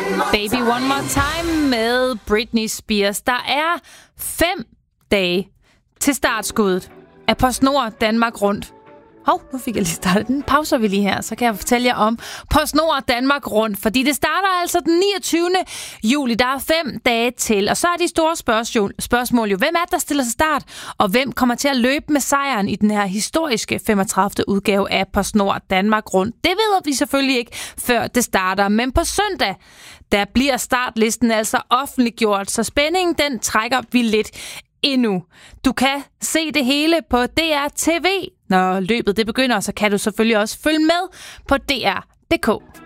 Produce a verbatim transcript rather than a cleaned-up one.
Baby One More Time med Britney Spears. Der er fem dage til startskuddet af PostNord Danmark Rundt. Hov, nu fik jeg lige startet. Den pauser vi lige her, så kan jeg fortælle jer om PostNord Danmark Rundt. Fordi det starter altså den niogtyvende juli. Der er fem dage til. Og så er de store spørgsmål, spørgsmål jo, hvem er det, der stiller sig start? Og hvem kommer til at løbe med sejren i den her historiske femogtredivte udgave af PostNord Danmark Rundt? Det ved vi selvfølgelig ikke, før det starter. Men på søndag, der bliver startlisten altså offentliggjort. Så spændingen, den trækker vi lidt endnu. Du kan se det hele på D R T V. Når løbet det begynder, så kan du selvfølgelig også følge med på D R punktum d k.